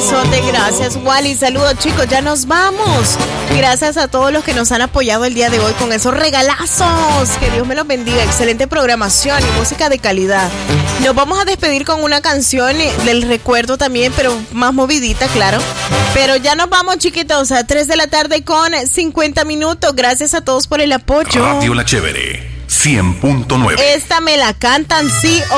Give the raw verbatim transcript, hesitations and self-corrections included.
besote, gracias Wally, saludos chicos, ya nos vamos. Gracias a todos los que nos han apoyado el día de hoy con esos regalazos. Que Dios me los bendiga, excelente programación y música de calidad. Nos vamos a despedir con una canción del recuerdo también, pero más movidita, claro. Pero ya nos vamos, chiquitos, a tres de la tarde con cincuenta minutos. Gracias a todos por el apoyo. Radio La Chévere, cien punto nueve. Esta me la cantan sí o